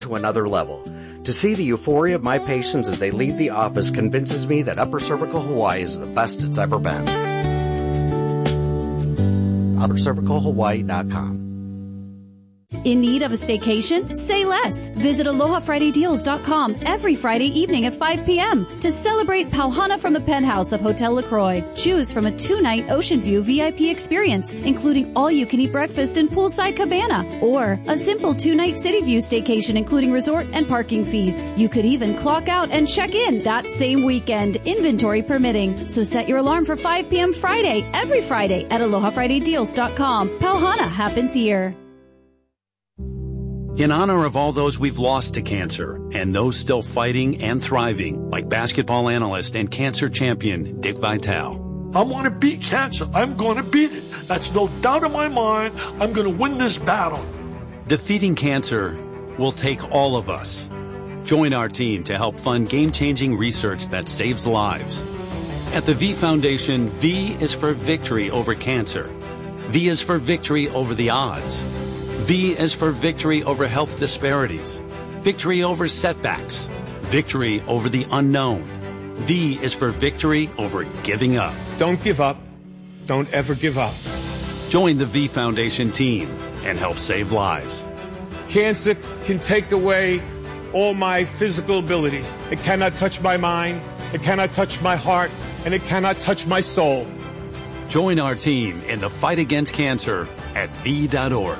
to another level. To see the euphoria of my patients as they leave the office convinces me that Upper Cervical Hawaii is the best it's ever been. UpperCervicalHawaii.com. In need of a staycation? Say less. Visit AlohaFridayDeals.com every Friday evening at 5 p.m. to celebrate Pauhana from the penthouse of Hotel LaCroix. Choose from a 2-night Ocean View VIP experience, including all-you-can-eat breakfast and poolside cabana, or a simple 2-night City View staycation, including resort and parking fees. You could even clock out and check in that same weekend, inventory permitting. So set your alarm for 5 p.m. Friday, every Friday at AlohaFridayDeals.com. Pauhana happens here. In honor of all those we've lost to cancer and those still fighting and thriving, like basketball analyst and cancer champion Dick Vitale. I want to beat cancer. I'm going to beat it. That's no doubt in my mind. I'm going to win this battle. Defeating cancer will take all of us. Join our team to help fund game-changing research that saves lives. At the V Foundation, V is for victory over cancer. V is for victory over the odds. V is for victory over health disparities, victory over setbacks, victory over the unknown. V is for victory over giving up. Don't give up. Don't ever give up. Join the V Foundation team and help save lives. Cancer can take away all my physical abilities. It cannot touch my mind, it cannot touch my heart, and it cannot touch my soul. Join our team in the fight against cancer at V.org.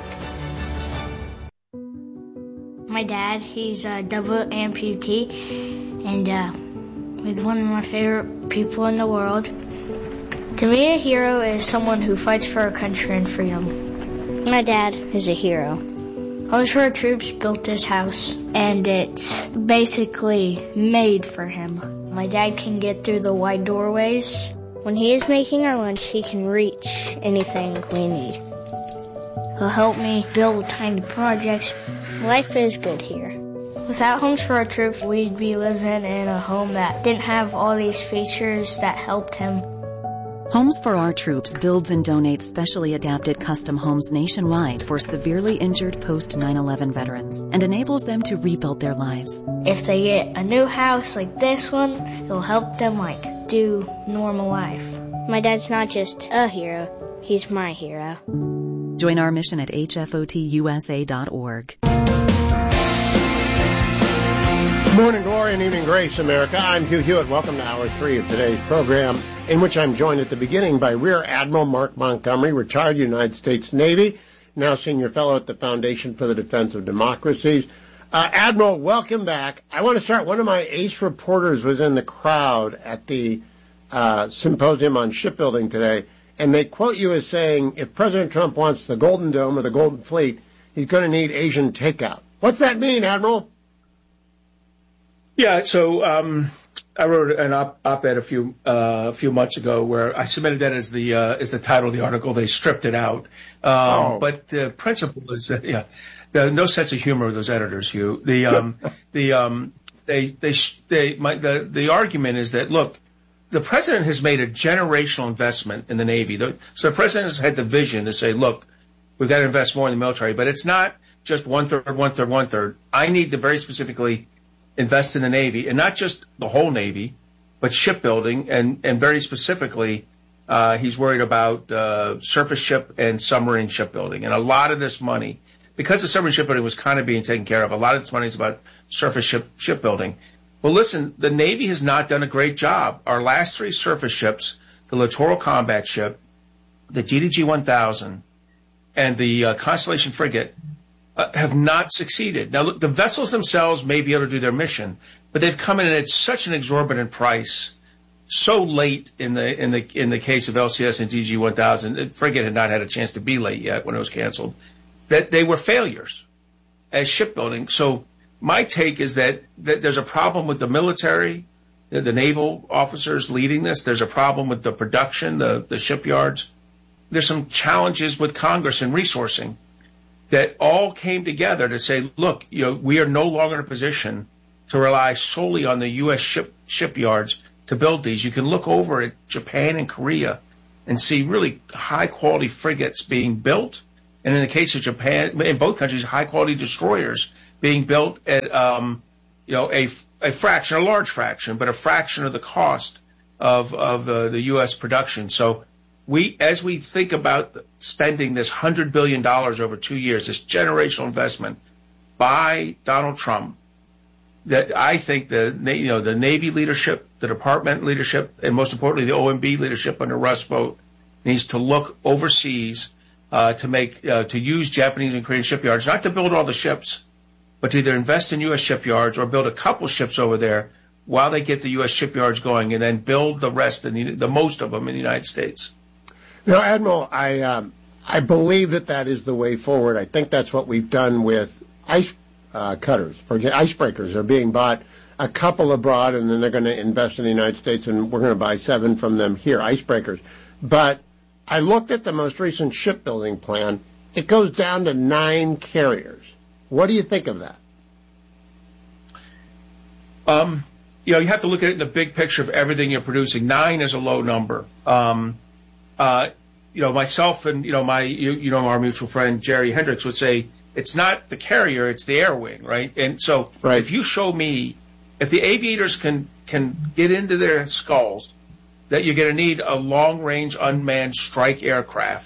My dad, he's a double amputee, and he's one of my favorite people in the world. To me, a hero is someone who fights for our country and freedom. My dad is a hero. Homes for Our Troops built this house, and it's basically made for him. My dad can get through the wide doorways. When he is making our lunch, he can reach anything we need. He'll help me build tiny projects. Life is good here. Without Homes for Our Troops, we'd be living in a home that didn't have all these features that helped him. Homes for Our Troops builds and donates specially adapted custom homes nationwide for severely injured post-9/11 veterans and enables them to rebuild their lives. If they get a new house like this one, it'll help them do normal life. My dad's not just a hero, he's my hero. Join our mission at hfotusa.org. Morning glory and evening grace, America. I'm Hugh Hewitt. Welcome to Hour 3 of today's program, in which I'm joined at the beginning by Rear Admiral Mark Montgomery, retired United States Navy, now Senior Fellow at the Foundation for the Defense of Democracies. Admiral, welcome back. I want to start. One of my ace reporters was in the crowd at the symposium on shipbuilding today, and they quote you as saying, if President Trump wants the Golden Dome or the Golden Fleet, he's going to need Asian takeout. What's that mean, Admiral? Yeah, so I wrote an op-ed a few months ago where I submitted that as the title of the article. They stripped it out, but the principle is that no sense of humor with those editors. Hugh, the argument is that look, the president has made a generational investment in the Navy. So the president has had the vision to say, look, we've got to invest more in the military, but it's not just one third. I need to very specifically invest in the Navy, and not just the whole Navy, but shipbuilding, and very specifically, he's worried about surface ship and submarine shipbuilding. And a lot of this money, because the submarine shipbuilding was kind of being taken care of, a lot of this money is about surface shipbuilding. Well, listen, the Navy has not done a great job. Our last 3 surface ships, the Littoral Combat Ship, the DDG-1000, and the Constellation Frigate, have not succeeded. Now, look, the vessels themselves may be able to do their mission, but they've come in at such an exorbitant price, so late in the case of LCS and DG-1000. Frigate had not had a chance to be late yet when it was canceled, that they were failures as shipbuilding. So my take is that there's a problem with the military, the naval officers leading this. There's a problem with the production, the shipyards. There's some challenges with Congress and resourcing that all came together to say, look, we are no longer in a position to rely solely on the U.S. shipyards to build these. You can look over at Japan and Korea and see really high-quality frigates being built, and in the case of Japan, in both countries, high-quality destroyers being built at a fraction, a large fraction, but a fraction of the cost of the U.S. production. So as we think about spending this $100 billion over 2 years, this generational investment by Donald Trump, that I think the Navy leadership, the Department leadership, and most importantly the OMB leadership under Russ Vought needs to look overseas to use Japanese and Korean shipyards, not to build all the ships, but to either invest in U.S. shipyards or build a couple ships over there while they get the U.S. shipyards going, and then build the rest, the most of them in the United States. Now, Admiral, I believe that is the way forward. I think that's what we've done with ice cutters. For example, icebreakers are being bought, a couple abroad, and then they're going to invest in the United States, and we're going to buy 7 from them here, icebreakers. But I looked at the most recent shipbuilding plan. It goes down to 9 carriers. What do you think of that? You have to look at it in the big picture of everything you're producing. 9 is a low number. Myself and our mutual friend Jerry Hendricks would say it's not the carrier, it's the air wing, right? And so if you show me, if the aviators can get into their skulls that you're going to need a long-range unmanned strike aircraft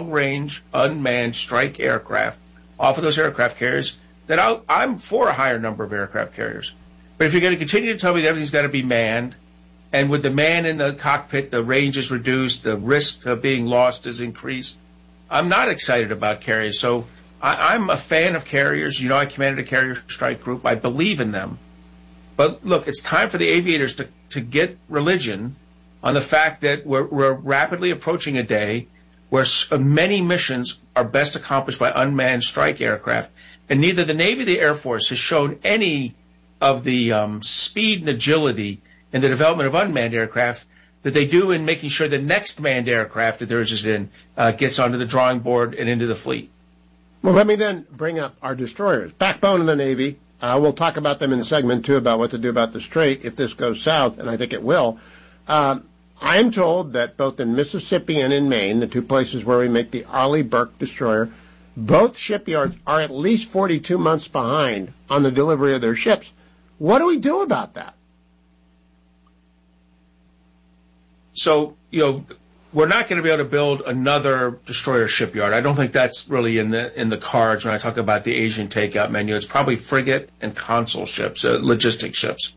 off of those aircraft carriers, then I'm for a higher number of aircraft carriers. But if you're going to continue to tell me that everything's got to be manned, and with the man in the cockpit, the range is reduced, the risk of being lost is increased, I'm not excited about carriers. So I'm a fan of carriers. I commanded a carrier strike group. I believe in them. But look, it's time for the aviators to get religion on the fact that we're rapidly approaching a day where many missions are best accomplished by unmanned strike aircraft. And neither the Navy or the Air Force has shown any of the speed and agility in the development of unmanned aircraft that they do in making sure the next manned aircraft that they're interested in gets onto the drawing board and into the fleet. Well, let me then bring up our destroyers, backbone of the Navy. We'll talk about them in segment 2 about what to do about the Strait if this goes south, and I think it will. I'm told that both in Mississippi and in Maine, the 2 places where we make the Arleigh Burke destroyer, both shipyards are at least 42 months behind on the delivery of their ships. What do we do about that? So, we're not going to be able to build another destroyer shipyard. I don't think that's really in the cards when I talk about the Asian takeout menu. It's probably frigate and console ships, logistic ships.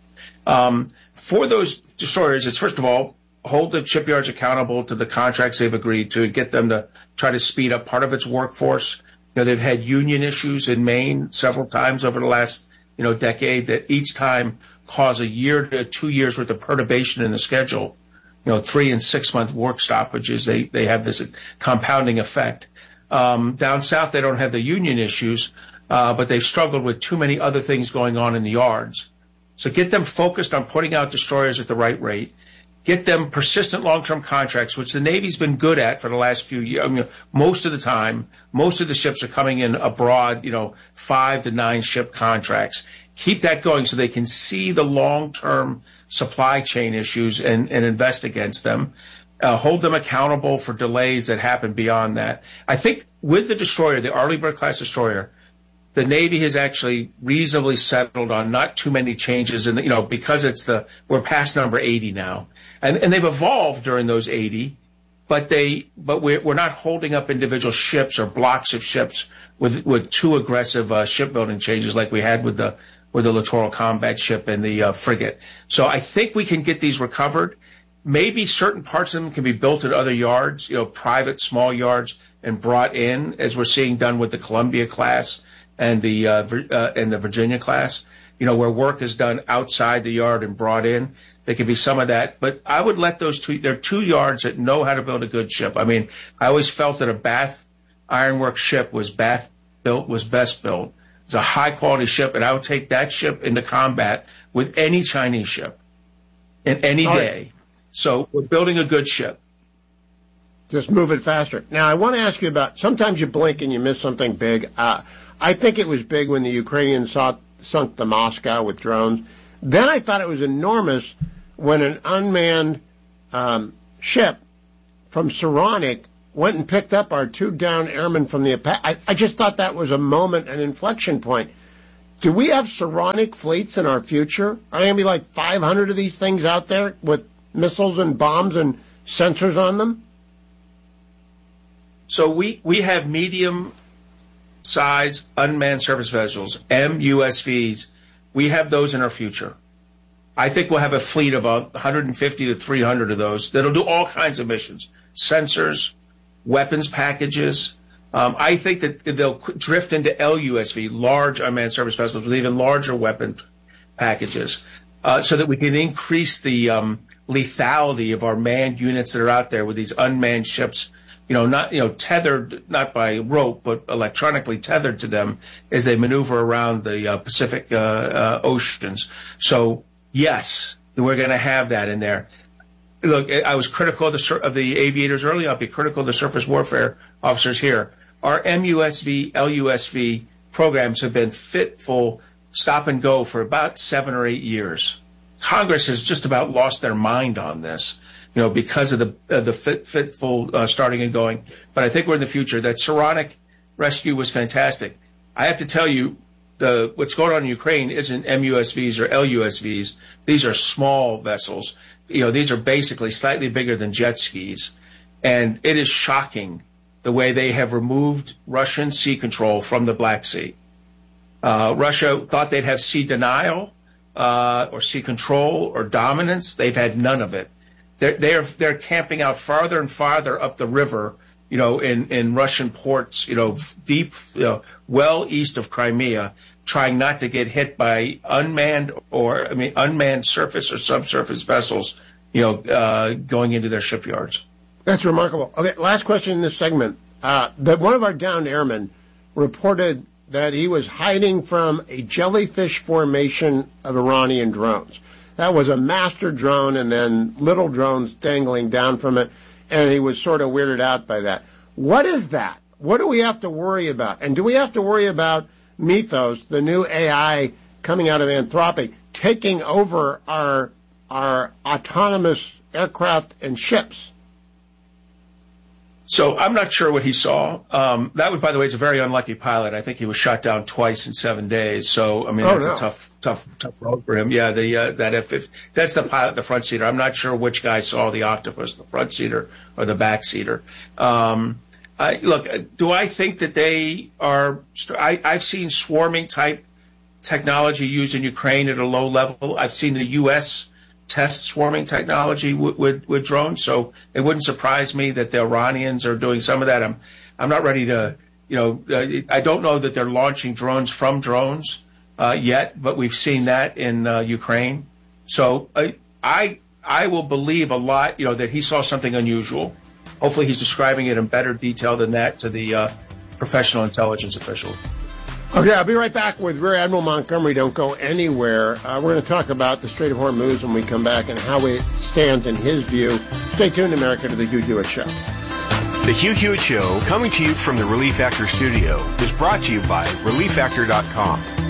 For those destroyers, it's first of all, hold the shipyards accountable to the contracts they've agreed to and get them to try to speed up part of its workforce. They've had union issues in Maine several times over the last, decade that each time cause a year to 2 years worth of perturbation in the schedule. 3 and 6 month work stoppages. They have this compounding effect. Down south, they don't have the union issues, but they've struggled with too many other things going on in the yards. So get them focused on putting out destroyers at the right rate. Get them persistent long-term contracts, which the Navy's been good at for the last few years. Most of the time, most of the ships are coming in abroad, 5 to 9 ship contracts. Keep that going so they can see the long-term supply chain issues and invest against them. Hold them accountable for delays that happen beyond that. I think with the destroyer, the Arleigh Burke class destroyer, the Navy has actually reasonably settled on not too many changes, and because we're past number 80 now, and they've evolved during those 80, but we're not holding up individual ships or blocks of ships with too aggressive shipbuilding changes like we had with the littoral combat ship and the frigate. So I think we can get these recovered. Maybe certain parts of them can be built at other yards, private small yards, and brought in, as we're seeing done with the Columbia class and the Virginia class, where work is done outside the yard and brought in. There could be some of that, but I would let those there are 2 yards that know how to build a good ship. I mean, I always felt that a Bath Iron Works ship was best built. It's a high quality ship, and I would take that ship into combat with any Chinese ship in any day. So we're building a good ship. Just move it faster. Now, I want to ask you about, sometimes you blink and you miss something big. I think it was big when the Ukrainians sunk the Moscow with drones. Then I thought it was enormous when an unmanned ship from Saronic went and picked up our 2 downed airmen from the Apache. I just thought that was a moment, an inflection point. Do we have Saronic fleets in our future? Are there going to be like 500 of these things out there with missiles and bombs and sensors on them? So we have medium-size unmanned surface vessels, MUSVs. We have those in our future. I think we'll have a fleet of about 150 to 300 of those that'll do all kinds of missions, sensors, weapons packages. I think that they'll drift into LUSV, large unmanned surface vessels, with even larger weapon packages, so that we can increase the lethality of our manned units that are out there with these unmanned ships. Tethered, not by rope, but electronically tethered to them as they maneuver around the Pacific oceans. So, yes, we're going to have that in there. Look, I was critical of the aviators earlier. I'll be critical of the surface warfare officers here. Our MUSV, LUSV programs have been fitful stop and go for about 7 or 8 years. Congress has just about lost their mind on this, because of the fitful starting and going. But I think we're in the future. That Saronic rescue was fantastic. I have to tell you, what's going on in Ukraine isn't MUSVs or LUSVs. These are small vessels. These are basically slightly bigger than jet skis. And it is shocking the way they have removed Russian sea control from the Black Sea. Russia thought they'd have sea denial or sea control or dominance. They've had none of it. They're camping out farther and farther up the river, in Russian ports, deep, well east of Crimea, trying not to get hit by unmanned surface or subsurface vessels, going into their shipyards. That's remarkable. Okay, last question in this segment. That one of our downed airmen reported that he was hiding from a jellyfish formation of Iranian drones. That was a master drone and then little drones dangling down from it, and he was sort of weirded out by that. What is that? What do we have to worry about? And do we have to worry about Mythos, the new AI coming out of Anthropic, taking over our autonomous aircraft and ships? So I'm not sure what he saw. That by the way, is a very unlucky pilot. I think he was shot down twice in 7 days. So, that's a tough road for him. Yeah, that F-50, that's the pilot, the front seater. I'm not sure which guy saw the octopus, the front seater or the back seater. Look, do I think that they are? I've seen swarming type technology used in Ukraine at a low level. I've seen the U.S. test swarming technology with drones, so it wouldn't surprise me that the Iranians are doing some of that. I'm not ready to, I don't know that they're launching drones from drones yet, but we've seen that in Ukraine. So I will believe a lot, that he saw something unusual. Hopefully he's describing it in better detail than that to the professional intelligence official. Okay, I'll be right back with Rear Admiral Montgomery. Don't go anywhere. We're going to talk about the Strait of Hormuz when we come back and how it stands in his view. Stay tuned, America, to the Hugh Hewitt Show. The Hugh Hewitt Show, coming to you from the Relief Factor studio, is brought to you by ReliefFactor.com.